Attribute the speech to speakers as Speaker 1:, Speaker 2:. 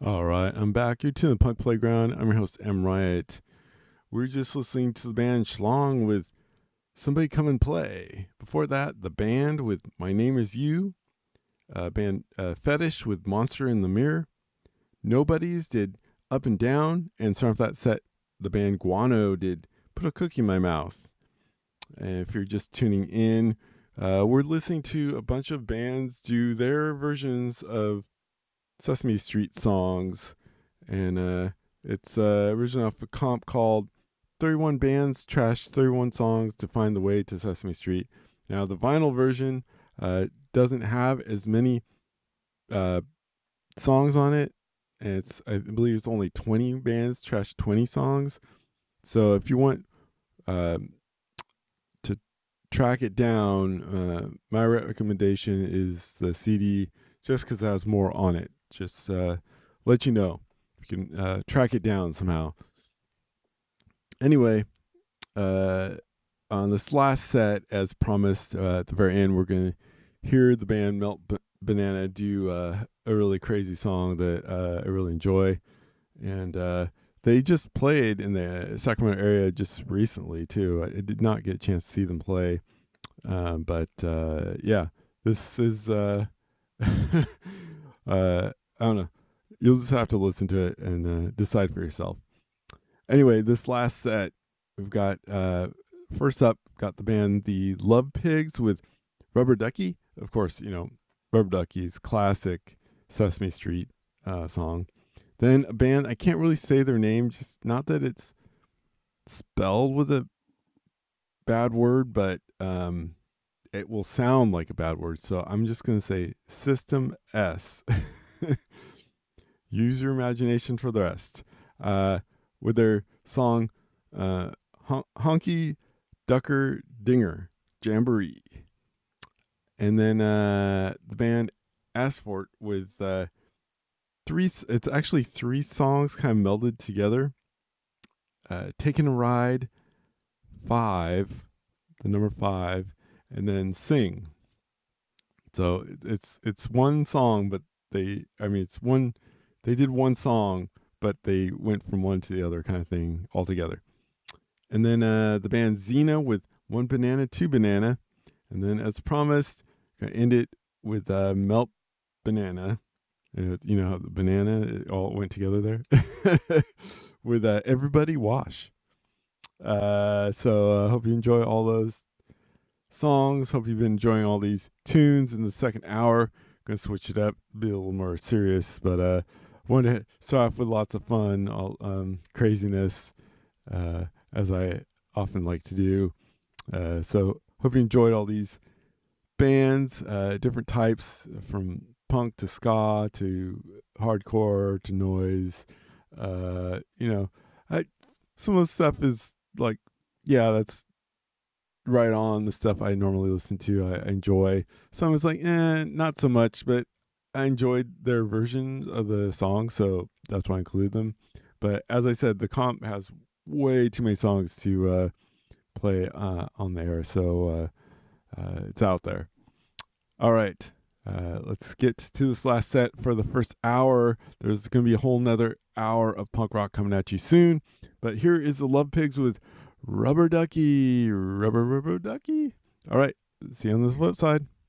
Speaker 1: All right, I'm back. You're to the Punk Playground. I'm your host, M. Riot. We're just listening to the band Schlong with Somebody Come and Play. Before that, the band with My Name Is You. Band Fetish with Monster in the Mirror. Nobodies did Up and Down. And starting off that set, the band Guano did Put a Cookie in My Mouth. And if you're just tuning in, we're listening to a bunch of bands do their versions of Sesame Street songs, and it's originally off a comp called 31 Bands Trash 31 Songs to Find the Way to Sesame Street. Now, the vinyl version doesn't have as many uh, songs on it, and I believe it's only 20 bands, trash 20 songs. So if you want uh, to track it down, my recommendation is the CD just because it has more on it. Just let you know. You can track it down somehow. Anyway, uh, on this last set, as promised, at the very end, we're going to hear the band Banana do a really crazy song that I really enjoy. And they just played in the Sacramento area just recently, too. I did not get a chance to see them play. But yeah, this is, I don't know. You'll just have to listen to it and decide for yourself. Anyway, this last set, we've got first up, got the band The Love Pigs with Rubber Ducky. Of course, Rubber Ducky's classic Sesame Street song. Then a band, I can't really say their name, just not that it's spelled with a bad word, but it will sound like a bad word. So I'm just going to say System S. Use your imagination for the rest. With their song Honky Ducker Dinger Jamboree. And then the band Asphalt with it's actually three songs kind of melded together. Taking a Ride, 5, the number 5, and then Sing. So it's one song, but they did one song, but they went from one to the other kind of thing altogether. And then the band Xena with One Banana, Two Banana. And then, as promised, gonna end it with Melt Banana. You know how the banana it all went together there? With Everybody Wash. So I hope you enjoy all those songs. Hope you've been enjoying all these tunes in the second hour. Gonna switch it up, be a little more serious, but wanted to start off with lots of fun, all craziness, as I often like to do. So hope you enjoyed all these bands, different types from punk to ska to hardcore to noise. You know, some of the stuff is like, yeah, that's right on the stuff I normally listen to. I enjoy. Some is like, not so much, but I enjoyed their version of the song, so that's why I include them. But as I said, the comp has way too many songs to play on there, so it's out there. All right. Let's get to this last set for the first hour. There's going to be a whole nother hour of punk rock coming at you soon. But here is the Love Pigs with Rubber Ducky. Rubber Ducky. All right. See you on this flip side.